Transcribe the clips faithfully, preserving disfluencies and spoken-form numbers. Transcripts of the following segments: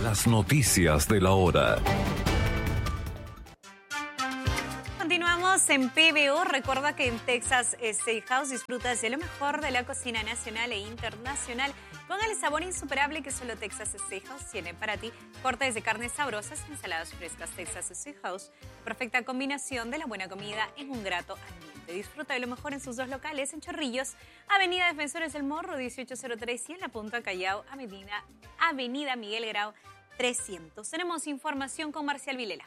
Las noticias de la hora. Continuamos en P B O. Recuerda que en Texas Steakhouse disfrutas de lo mejor de la cocina nacional e internacional con el sabor insuperable que solo Texas Steakhouse tiene para ti. Cortes de carnes sabrosas, ensaladas frescas. Texas Steakhouse, perfecta combinación de la buena comida en un grato ambiente. Disfruta de lo mejor en sus dos locales, en Chorrillos, Avenida Defensores del Morro dieciocho cero tres, y en La Punta Callao, Avenida, Avenida Miguel Grau trescientos. Tenemos información con Marcial Vilela.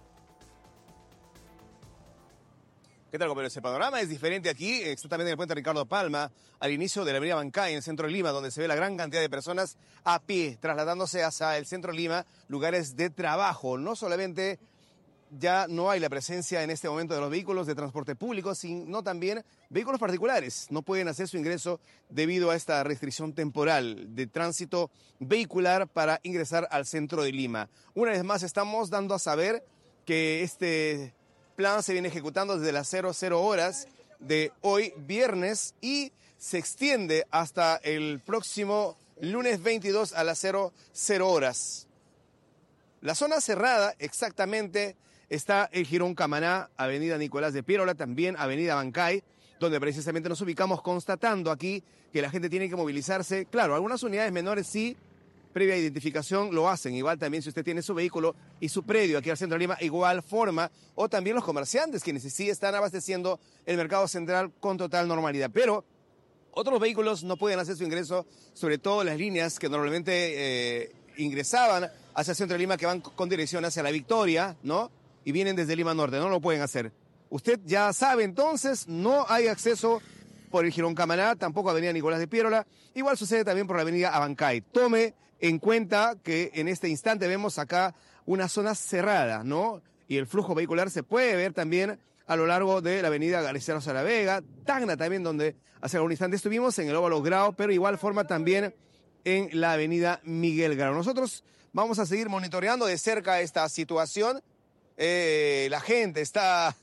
¿Qué tal, compañeros? El panorama es diferente aquí, exactamente en el puente Ricardo Palma, al inicio de la avenida Bancay, en el centro de Lima, donde se ve la gran cantidad de personas a pie, trasladándose hacia el centro de Lima, lugares de trabajo. No solamente ya no hay la presencia en este momento de los vehículos de transporte público, sino también vehículos particulares. No pueden hacer su ingreso debido a esta restricción temporal de tránsito vehicular para ingresar al centro de Lima. Una vez más estamos dando a saber que este plan se viene ejecutando desde las cero cero horas de hoy viernes y se extiende hasta el próximo lunes veintidós a las cero cero horas. La zona cerrada exactamente está el Jirón Camaná, Avenida Nicolás de Piérola, también Avenida Bancay, donde precisamente nos ubicamos constatando aquí que la gente tiene que movilizarse. Claro, algunas unidades menores sí, previa identificación lo hacen. Igual también si usted tiene su vehículo y su predio aquí al centro de Lima, igual forma. O también los comerciantes quienes sí están abasteciendo el mercado central con total normalidad. Pero otros vehículos no pueden hacer su ingreso, sobre todo las líneas que normalmente eh, ingresaban hacia el centro de Lima, que van con dirección hacia La Victoria, ¿no? Y vienen desde Lima Norte, no lo pueden hacer. Usted ya sabe entonces, no hay acceso por el Jirón Camaná, tampoco Avenida Nicolás de Piérola. Igual sucede también por la Avenida Abancay. Tome en cuenta que en este instante vemos acá una zona cerrada, ¿no? Y el flujo vehicular se puede ver también a lo largo de la avenida García Rosa de la Vega, Tacna también, donde hace algún instante estuvimos, en el Óvalo Grau, pero igual forma también en la avenida Miguel Grau. Nosotros vamos a seguir monitoreando de cerca esta situación. Eh, la gente está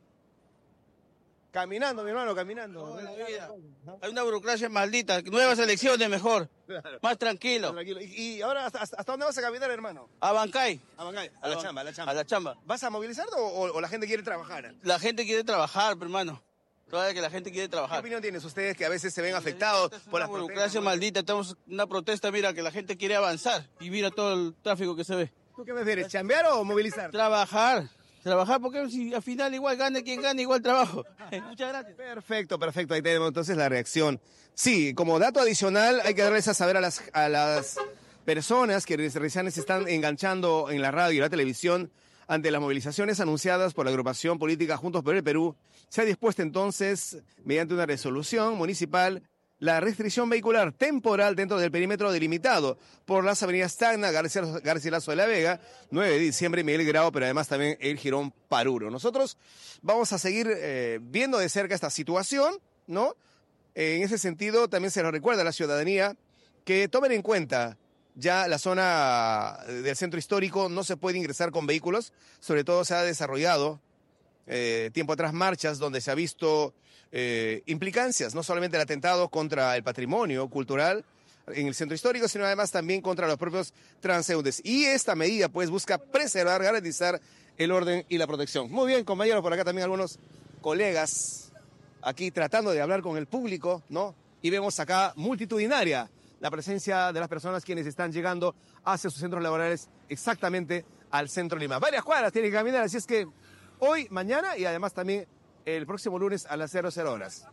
caminando, mi hermano, caminando. No, hay una burocracia maldita. Nuevas elecciones mejor. Claro. Más tranquilo. tranquilo. ¿Y, y ahora hasta, hasta dónde vas a caminar, hermano? A Bancay. A Bancay. A la chamba, a la chamba. A la chamba. ¿Vas a movilizarte o, o, o la gente quiere trabajar? La gente quiere trabajar, hermano. Todavía que la gente quiere trabajar. ¿Qué opinión tienes ustedes que a veces se ven afectados por la burocracia maldita? Estamos en una protesta, mira, que la gente quiere avanzar y mira todo el tráfico que se ve. ¿Tú qué me prefieres, chambear o movilizar? Trabajar. Trabajar porque si al final igual gane quien gane, igual trabajo. Muchas gracias. Perfecto, perfecto. Ahí tenemos entonces la reacción. Sí, como dato adicional hay que darles a saber a las, a las personas que recién se están enganchando en la radio y la televisión ante las movilizaciones anunciadas por la agrupación política Juntos por el Perú. Se ha dispuesto entonces, mediante una resolución municipal, la restricción vehicular temporal dentro del perímetro delimitado por las avenidas Tacna, Garcilaso de la Vega, nueve de diciembre, Miguel Grau, pero además también el Jirón Paruro. Nosotros vamos a seguir eh, viendo de cerca esta situación, ¿no? En ese sentido, también se nos recuerda a la ciudadanía que tomen en cuenta ya la zona del centro histórico, no se puede ingresar con vehículos, sobre todo se ha desarrollado eh, tiempo atrás marchas donde se ha visto Eh, implicancias, no solamente el atentado contra el patrimonio cultural en el centro histórico, sino además también contra los propios transeúntes. Y esta medida pues busca preservar, garantizar el orden y la protección. Muy bien, compañeros, por acá también algunos colegas aquí tratando de hablar con el público, ¿no? Y vemos acá multitudinaria la presencia de las personas quienes están llegando hacia sus centros laborales exactamente al centro de Lima. Varias cuadras tienen que caminar, así es que hoy, mañana y además también el próximo lunes a las cero cero horas.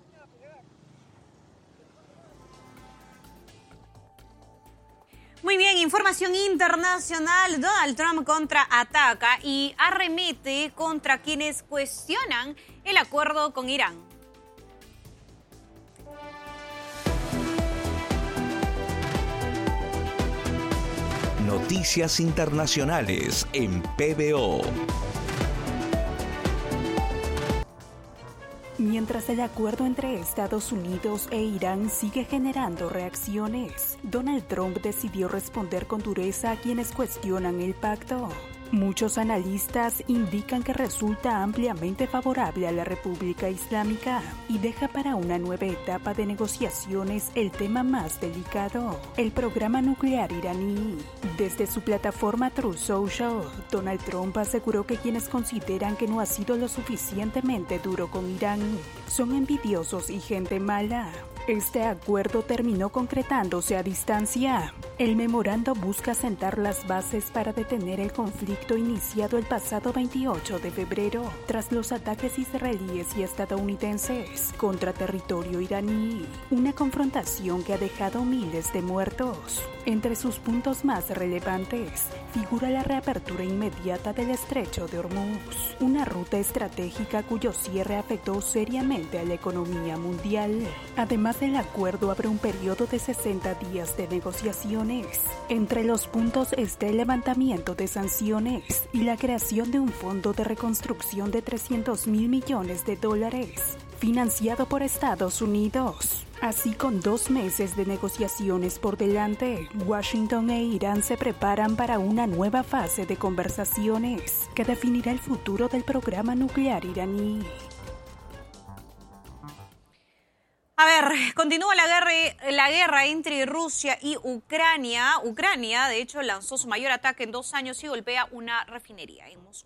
Muy bien, información internacional. Donald Trump contraataca y arremete contra quienes cuestionan el acuerdo con Irán. Noticias internacionales en P B O. Mientras el acuerdo entre Estados Unidos e Irán sigue generando reacciones, Donald Trump decidió responder con dureza a quienes cuestionan el pacto. Muchos analistas indican que resulta ampliamente favorable a la República Islámica y deja para una nueva etapa de negociaciones el tema más delicado, el programa nuclear iraní. Desde su plataforma Truth Social, Donald Trump aseguró que quienes consideran que no ha sido lo suficientemente duro con Irán son envidiosos y gente mala. Este acuerdo terminó concretándose a distancia. El memorando busca sentar las bases para detener el conflicto iniciado el pasado veintiocho de febrero tras los ataques israelíes y estadounidenses contra territorio iraní, una confrontación que ha dejado miles de muertos. Entre sus puntos más relevantes figura la reapertura inmediata del estrecho de Hormuz, una ruta estratégica cuyo cierre afectó seriamente a la economía mundial. Además, el acuerdo abre un periodo de sesenta días de negociaciones. Entre los puntos está el levantamiento de sanciones y la creación de un fondo de reconstrucción de trescientos mil millones de dólares, financiado por Estados Unidos. Así, con dos meses de negociaciones por delante, Washington e Irán se preparan para una nueva fase de conversaciones que definirá el futuro del programa nuclear iraní. A ver, continúa la guerra, la guerra entre Rusia y Ucrania. Ucrania, de hecho, lanzó su mayor ataque en dos años y golpea una refinería en Moscú.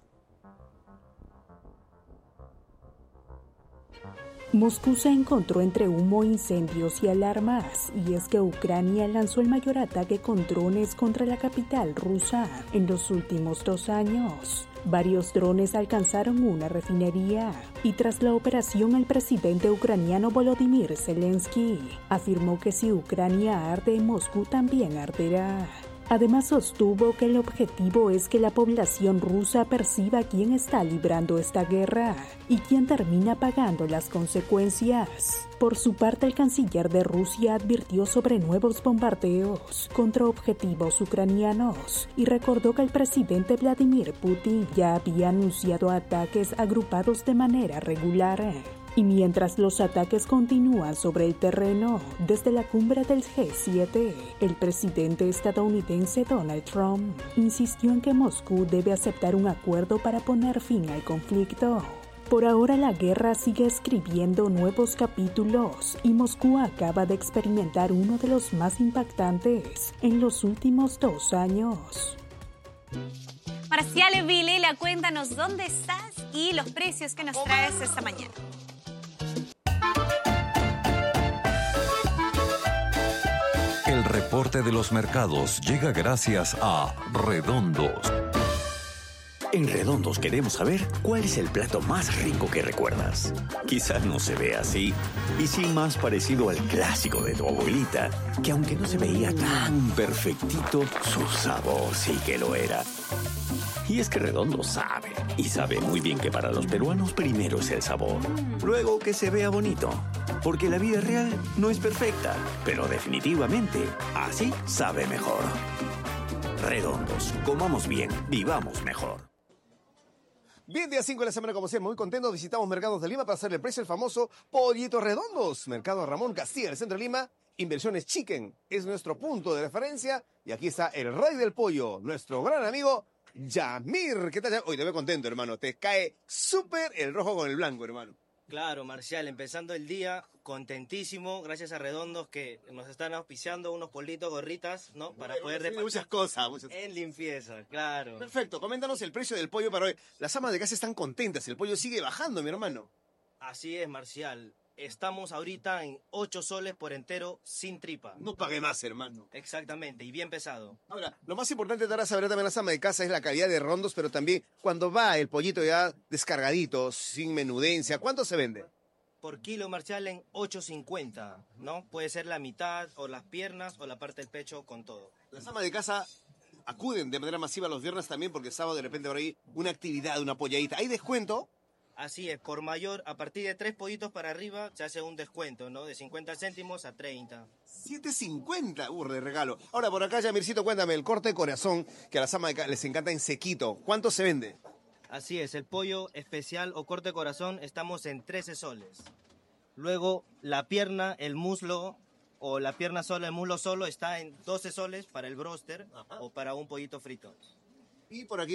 Moscú se encontró entre humo, incendios y alarmas, y es que Ucrania lanzó el mayor ataque con drones contra la capital rusa en los últimos dos años. Varios drones alcanzaron una refinería, y tras la operación el presidente ucraniano Volodymyr Zelensky afirmó que si Ucrania arde, Moscú también arderá. Además, sostuvo que el objetivo es que la población rusa perciba quién está librando esta guerra y quién termina pagando las consecuencias. Por su parte, el canciller de Rusia advirtió sobre nuevos bombardeos contra objetivos ucranianos y recordó que el presidente Vladimir Putin ya había anunciado ataques agrupados de manera regular. Y mientras los ataques continúan sobre el terreno, desde la cumbre del G siete, el presidente estadounidense Donald Trump insistió en que Moscú debe aceptar un acuerdo para poner fin al conflicto. Por ahora, la guerra sigue escribiendo nuevos capítulos y Moscú acaba de experimentar uno de los más impactantes en los últimos dos años. Marcial Vilela, cuéntanos dónde estás y los precios que nos traes esta mañana. El reporte de los mercados llega gracias a Redondos. En Redondos queremos saber cuál es el plato más rico que recuerdas. Quizás no se ve así, y sí más parecido al clásico de tu abuelita, que aunque no se veía tan perfectito, su sabor sí que lo era. Y es que Redondo sabe, y sabe muy bien que para los peruanos primero es el sabor, luego que se vea bonito, porque la vida real no es perfecta, pero definitivamente así sabe mejor. Redondos, comamos bien, vivamos mejor. Bien, día cinco de la semana, como siempre, muy contentos. Visitamos Mercados de Lima para hacer el precio del famoso Pollito Redondos. Mercado Ramón Castilla, en el centro de Lima. Inversiones Chicken es nuestro punto de referencia. Y aquí está el rey del pollo, nuestro gran amigo Yamir. ¿Qué tal? Hoy te veo contento, hermano. Te cae súper el rojo con el blanco, hermano. Claro, Marcial, empezando el día, contentísimo, gracias a Redondos que nos están auspiciando unos politos, gorritas, ¿no? Para Bueno, poder sí, muchas cosas, muchas... en limpieza, claro. Perfecto, coméntanos el precio del pollo para hoy. Las amas de casa están contentas, el pollo sigue bajando, mi hermano. Así es, Marcial. Estamos ahorita en ocho soles por entero sin tripa. No pague más, hermano. Exactamente, y bien pesado. Ahora, lo más importante de saber también las amas de casa es la calidad de rondos, pero también cuando va el pollito ya descargadito, sin menudencia, ¿cuánto se vende? Por kilo, Marcial, en ocho cincuenta, ¿no? Puede ser la mitad, o las piernas, o la parte del pecho, con todo. Las amas de casa acuden de manera masiva los viernes también, porque sábado de repente por ahí una actividad, una polladita. ¿Hay descuento? Así es, por mayor, a partir de tres pollitos para arriba, se hace un descuento, ¿no? De cincuenta céntimos a treinta. siete cincuenta, uh, de regalo. Ahora, por acá, Yamircito, cuéntame, el corte de corazón, que a las amas de casa les encanta en sequito. ¿Cuánto se vende? Así es, el pollo especial o corte de corazón estamos en trece soles. Luego, la pierna, el muslo, o la pierna sola, el muslo solo, está en doce soles para el bróster o para un pollito frito. ¿Y por aquí?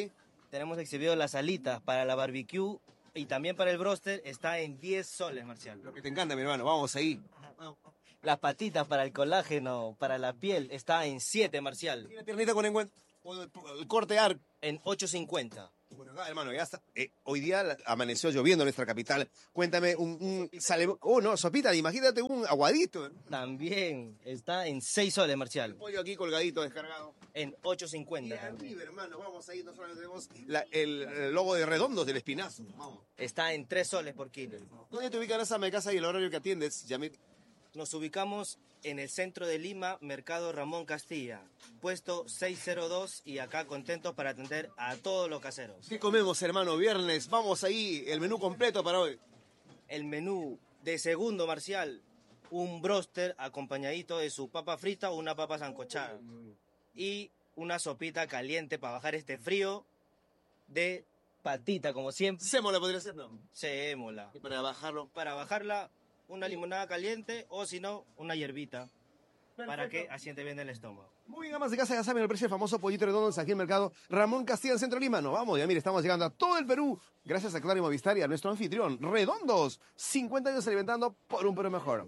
Tenemos exhibido las alitas para la barbecue y también para el broster, está en diez soles, Marcial. Lo que te encanta, mi hermano, vamos ahí. Las patitas para el colágeno, para la piel, está en siete, Marcial. Y la piernita con engüen- el corte ar. En ocho cincuenta. Bueno, acá, hermano, ya está. Eh, hoy día amaneció lloviendo en nuestra capital. Cuéntame, un, un sale... Oh, no, sopita, imagínate un aguadito. También está en seis soles, Marcial. El pollo aquí colgadito, descargado. En ocho Y cincuenta también. arriba, hermano, vamos ahí, no solamente tenemos la- el, el logo de Redondos del Espinazo. Vamos. Está en tres soles por kilo. ¿Dónde te ubicas esa me casa y el horario que atiendes, Yamit? Nos ubicamos en el centro de Lima, Mercado Ramón Castilla, puesto seiscientos dos, y acá contentos para atender a todos los caseros. ¿Qué comemos, hermano? Viernes, vamos ahí, el menú completo para hoy. El menú de segundo, Marcial, un broster acompañadito de su papa frita o una papa sancochada. Y una sopita caliente para bajar este frío de patita, como siempre. Sémola podría ser, ¿no? Sémola. Y para bajarlo. Para bajarla, una limonada caliente o si no, una hierbita. Para que asiente bien el estómago. Muy bien, amas de casa, ya saben el precio del famoso pollito redondo aquí en el mercado Ramón Castilla, en Centro Lima. No, vamos, ya mire, estamos llegando a todo el Perú. Gracias a Claro y Movistar y a nuestro anfitrión, Redondos. cincuenta años alimentando por un Perú mejor.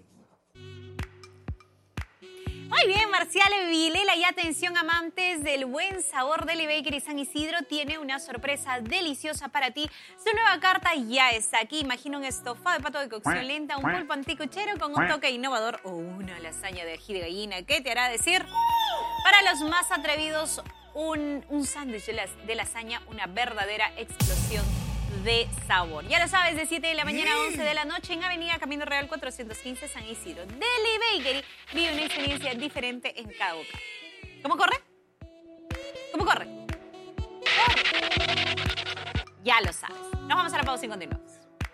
Muy bien, Marcial Vilela, y atención amantes del buen sabor, Deli Bakery San Isidro tiene una sorpresa deliciosa para ti. Su nueva carta ya está aquí. Imagina un estofado de pato de cocción lenta, un pulpo anticuchero con un toque innovador o una lasaña de ají de gallina que te hará decir, para los más atrevidos, un, un sándwich de, las- de lasaña, una verdadera explosión de sabor. Ya lo sabes, de siete de la mañana a once de la noche en Avenida Camino Real cuatrocientos quince San Isidro. Deli Bakery vive una experiencia diferente en cada boca. ¿Cómo corre? ¿Cómo corre? ¡Corre! Ya lo sabes. Nos vamos a la pausa y continuamos.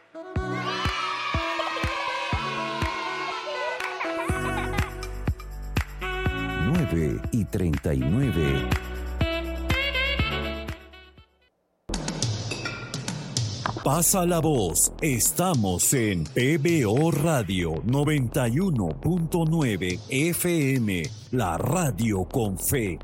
nueve y treinta y nueve. Pasa la voz. Estamos en P B O Radio noventa y uno punto nueve F M, la radio con fe.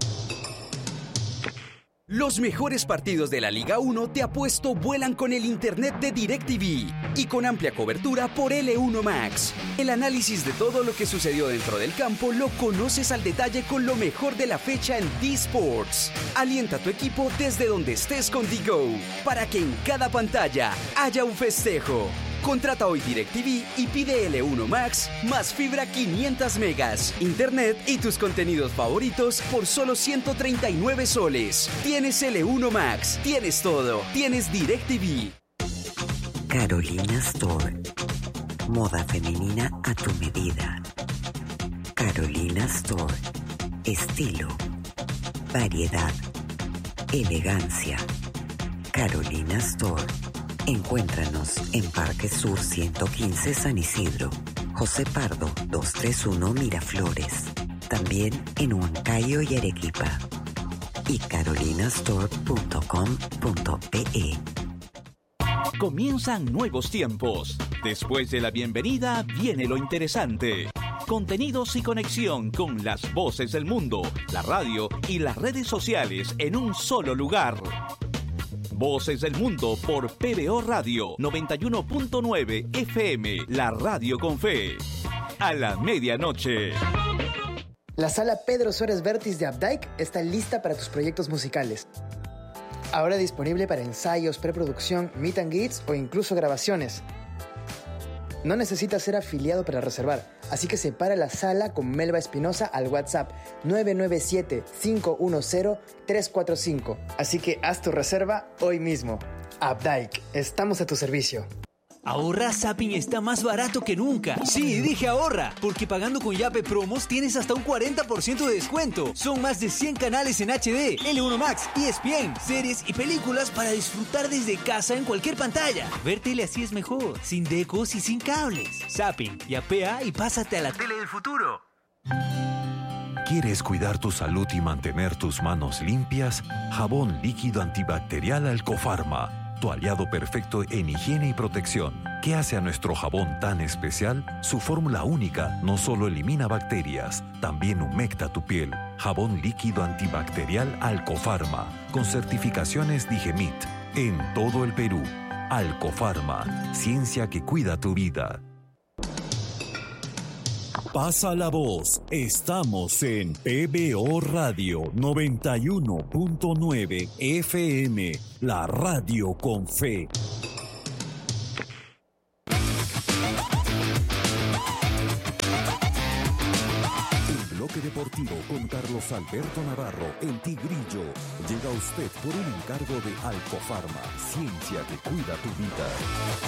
Los mejores partidos de la Liga uno te apuesto vuelan con el internet de DirecTV y con amplia cobertura por L uno Max. El análisis de todo lo que sucedió dentro del campo lo conoces al detalle con lo mejor de la fecha en D-Sports. Alienta a tu equipo desde donde estés con D-Go para que en cada pantalla haya un festejo. Contrata hoy DirecTV y pide L uno Max más fibra quinientos megas, internet y tus contenidos favoritos por solo ciento treinta y nueve soles. Tienes L uno Max, tienes todo, tienes DirecTV. Carolina Store. Moda femenina a tu medida. Carolina Store. Estilo. Variedad. Elegancia. Carolina Store. Encuéntranos en Parque Sur ciento quince San Isidro, José Pardo doscientos treinta y uno Miraflores, también en Huancayo y Arequipa, y carolinastore punto com punto pe. Comienzan nuevos tiempos. Después de la bienvenida viene lo interesante. Contenidos y conexión con las voces del mundo, la radio y las redes sociales en un solo lugar. Voces del Mundo por P B O Radio noventa y uno punto nueve F M, la radio con fe. A la medianoche. La sala Pedro Suárez Vértiz de Updike está lista para tus proyectos musicales. Ahora disponible para ensayos, preproducción, meet and greets o incluso grabaciones. No necesitas ser afiliado para reservar, así que separa la sala con Melba Espinosa al WhatsApp nueve nueve siete, cinco uno cero, tres cuatro cinco. Así que haz tu reserva hoy mismo. Updike, estamos a tu servicio. Ahorra, Zapping está más barato que nunca. Sí, dije ahorra, porque pagando con Yape Promos tienes hasta un cuarenta por ciento de descuento. Son más de cien canales en H D, L uno Max, E S P N, series y películas para disfrutar desde casa en cualquier pantalla. Ver tele así es mejor, sin decos y sin cables. Zapping, yapea y pásate a la tele del futuro. ¿Quieres cuidar tu salud y mantener tus manos limpias? Jabón líquido antibacterial Alcofarma. tu aliado perfecto en higiene y protección. ¿Qué hace a nuestro jabón tan especial? Su fórmula única no solo elimina bacterias, también humecta tu piel. Jabón líquido antibacterial Alcofarma, con certificaciones Digemit, en todo el Perú. Alcofarma, ciencia que cuida tu vida. Pasa la voz, estamos en P B O Radio noventa y uno punto nueve F M, la radio con fe. El bloque deportivo con Carlos Alberto Navarro, el Tigrillo, llega a usted por un encargo de Alcofarma, ciencia que cuida tu vida.